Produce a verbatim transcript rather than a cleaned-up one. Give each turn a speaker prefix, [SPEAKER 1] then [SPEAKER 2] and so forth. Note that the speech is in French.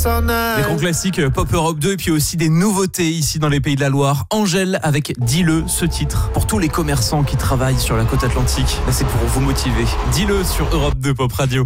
[SPEAKER 1] s'en aille.
[SPEAKER 2] Des grands classiques euh, Pop Europe deux et puis aussi des nouveautés ici dans les Pays de la Loire. Angèle avec Dis-le, ce titre. Pour tous les commerçants qui travaillent sur la côte atlantique, là c'est pour vous motiver. Dis-le sur Europe deux Pop Radio.